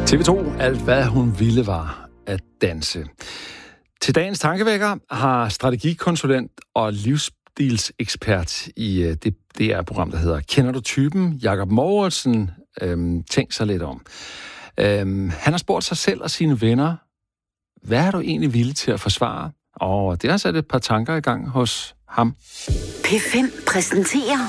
TV2, alt hvad hun ville var at danse. Til dagens tankevækker har strategikonsulent og livsstilsekspert i det DR-program, der hedder Kender du typen? Jakob Mouritzen, tænkt sig lidt om. Han har spurgt sig selv og sine venner, hvad er du egentlig villig til at forsvare? Og det har sat et par tanker i gang hos ham. P5 præsenterer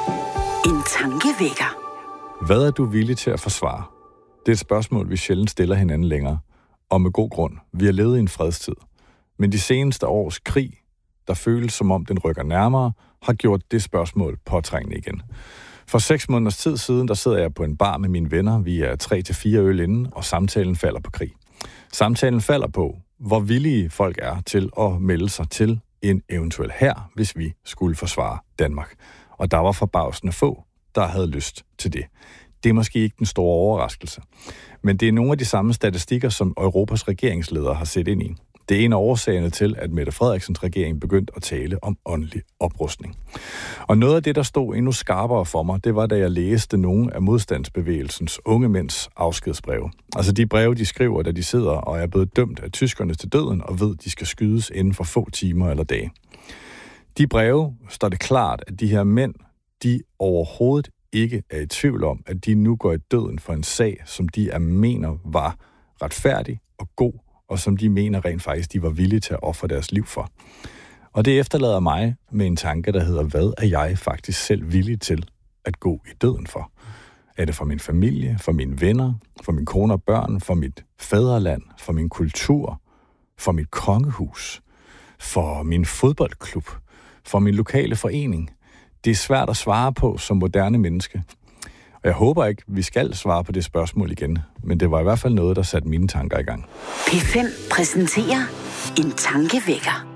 en tankevækker. Hvad er du villig til at forsvare? Det er et spørgsmål, vi sjældent stiller hinanden længere. Og med god grund. Vi har levet i en fredstid. Men de seneste års krig, der føles som om den rykker nærmere, har gjort det spørgsmål påtrængende igen. For 6 måneders tid siden, der sidder jeg på en bar med mine venner. Vi er 3-4 øl inde, og samtalen falder på krig. Samtalen falder på, hvor villige folk er til at melde sig til en eventuel hær, hvis vi skulle forsvare Danmark. Og der var forbavsende få, der havde lyst til det. Det er måske ikke den store overraskelse. Men det er nogle af de samme statistikker, som Europas regeringsledere har set ind i. Det er en af årsagerne til, at Mette Frederiksens regering begyndte at tale om åndelig oprustning. Og noget af det, der stod endnu skarpere for mig, det var, da jeg læste nogle af modstandsbevægelsens unge mænds afskedsbreve. Altså de breve, de skriver, da de sidder og er blevet dømt af tyskerne til døden og ved, de skal skydes inden for få timer eller dage. De breve står det klart, at de her mænd, de overhovedet ikke er i tvivl om, at de nu går i døden for en sag, som de mener var retfærdig og god, og som de mener rent faktisk, de var villige til at ofre deres liv for. Og det efterlader mig med en tanke, der hedder, hvad er jeg faktisk selv villig til at gå i døden for? Er det for min familie, for mine venner, for min kone og børn, for mit fædreland, for min kultur, for mit kongehus, for min fodboldklub, for min lokale forening? Det er svært at svare på som moderne menneske. Og jeg håber ikke, vi skal svare på det spørgsmål igen. Men det var i hvert fald noget, der satte mine tanker i gang. P5 præsenterer en tankevækker.